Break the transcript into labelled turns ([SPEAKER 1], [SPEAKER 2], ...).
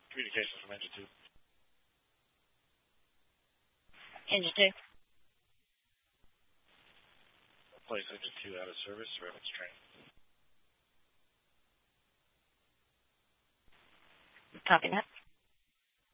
[SPEAKER 1] Communications from engine 2.
[SPEAKER 2] Engine 2.
[SPEAKER 1] Place engine 2 out of service. Reference train.
[SPEAKER 2] Copy that.